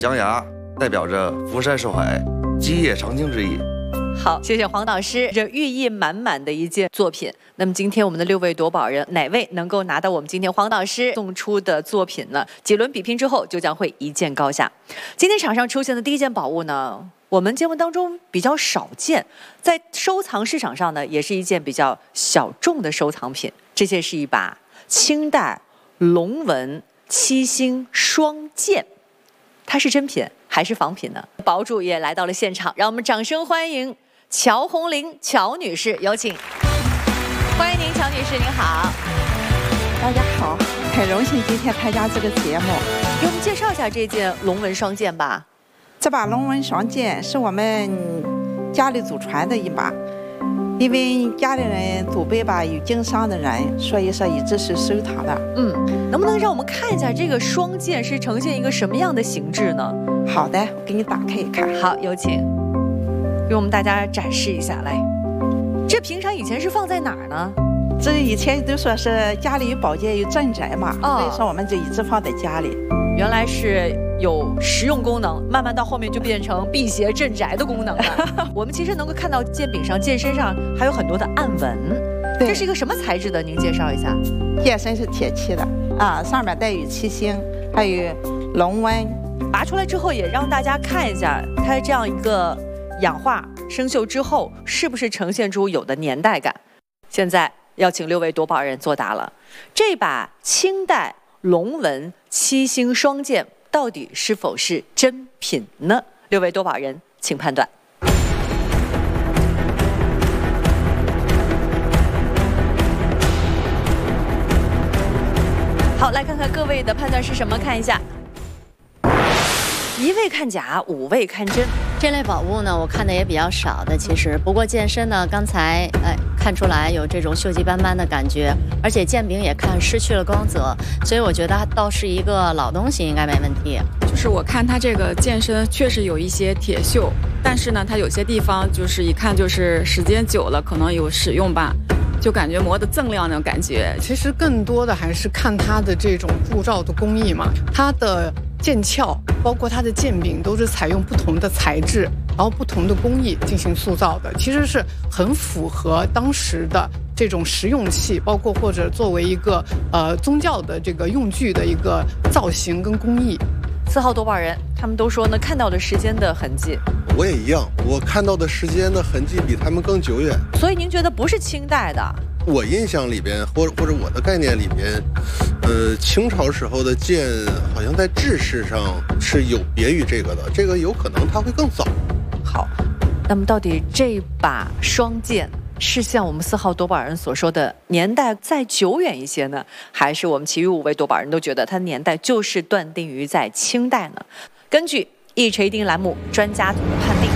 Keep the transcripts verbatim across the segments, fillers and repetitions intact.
象牙代表着福山寿海、基业长青之意。 好，谢谢黄导师，这寓意满满的一件作品。那么今天我们的六位夺宝人，哪位能够拿到我们今天黄导师送出的作品呢？几轮比拼之后，就将会一见高下。今天场上出现的第一件宝物呢，我们节目当中比较少见，在收藏市场上呢，也是一件比较小众的收藏品。这件是一把清代龙纹七星双剑，它是真品还是仿品呢？宝主也来到了现场，让我们掌声欢迎乔红玲乔女士，有请。欢迎您，乔女士，您好。 大家好，很荣幸今天参加这个节目。 给我们介绍一下这件龙纹双剑吧。 这把龙纹双剑是我们家里祖传的一把，因为家里人祖辈吧有经商的人，所以说一直是收藏的。 嗯，能不能让我们看一下这个双剑是呈现一个什么样的形制呢？ 好的，我给你打开一看。 好，有请，给我们大家展示一下来。这平常以前是放在哪儿呢？ 这以前都说是家里有宝剑有镇宅嘛，哦、所以说我们就一直放在家里。 原来是有实用功能，慢慢到后面就变成辟邪镇宅的功能了。我们其实能够看到剑柄上、剑身上还有很多的暗纹，这是一个什么材质的？您介绍一下。 剑身是铁漆的啊，上面带有七星，还有龙纹。 拔出来之后，也让大家看一下它这样一个氧化生锈之后，是不是呈现出有的年代感。现在要请六位夺宝人作答了，这把清代龙纹七星双剑到底是否是真品呢？六位夺宝人，请判断。好，来看看各位的判断是什么，看一下。一位看假，五位看真。 这类宝物呢，我看的也比较少的，其实。不过剑身呢，刚才哎看出来有这种锈迹斑斑的感觉，而且剑柄也看失去了光泽，所以我觉得它倒是一个老东西，应该没问题。 就是我看它这个剑身确实有一些铁锈，但是呢，它有些地方就是一看就是时间久了，可能有使用吧。就感觉磨得锃亮那种感觉。 其实更多的还是看它的这种铸造的工艺嘛，它的剑鞘包括它的剑柄都是采用不同的材质，然后不同的工艺进行塑造的，其实是很符合当时的这种实用器，包括或者作为一个呃宗教的这个用具的一个造型跟工艺。 四号夺宝人，他们都说呢，看到了时间的痕迹。 我也一样，我看到的时间的痕迹比他们更久远。 所以您觉得不是清代的？ 我印象里边，或者或者我的概念里边，呃，清朝时候的剑好像在制式上是有别于这个的，这个有可能它会更早。 好，那么到底这把双剑是像我们四号夺宝人所说的年代再久远一些呢，还是我们其余五位夺宝人都觉得它年代就是断定于在清代呢？根据一锤定栏目专家组的判定，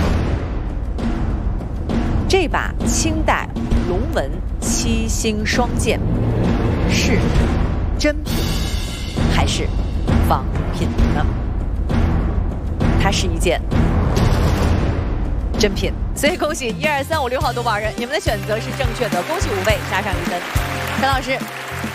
这把清代龙纹七星双剑是真品还是仿品呢？它是一件真品，所以恭喜一二三五六号夺宝人，你们的选择是正确的，恭喜五位加上一分。陈老师，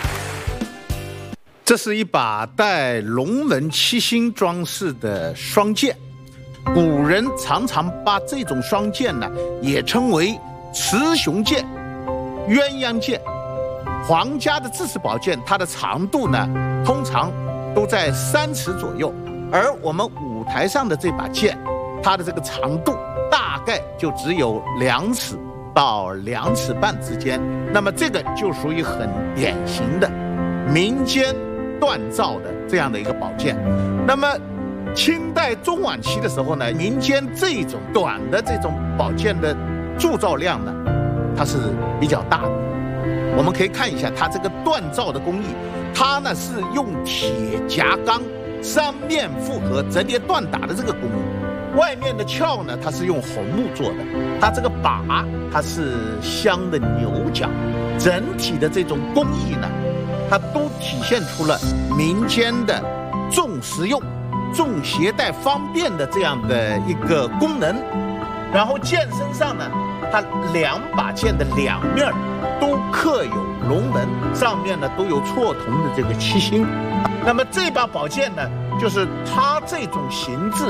这是一把带龙纹七星装饰的双剑，古人常常把这种双剑呢也称为雌雄剑、鸳鸯剑。皇家的制式宝剑，它的长度呢通常都在三尺左右，而我们舞台上的这把剑，它的这个长度大概就只有两尺到两尺半之间，那么这个就属于很典型的民间锻造的这样的一个宝剑。那么清代中晚期的时候呢，民间这种短的这种宝剑的铸造量呢，它是比较大的。我们可以看一下它这个锻造的工艺，它呢是用铁夹钢三面复合折叠锻打的这个工艺。外面的鞘呢，它是用红木做的，它这个把它是镶的牛角，整体的这种工艺呢，它都体现出了民间的重实用、重携带方便的这样的一个功能。然后剑身上呢，它两把剑的两面都刻有龙纹，上面呢都有错铜的这个七星。那么这把宝剑呢，就是它这种形制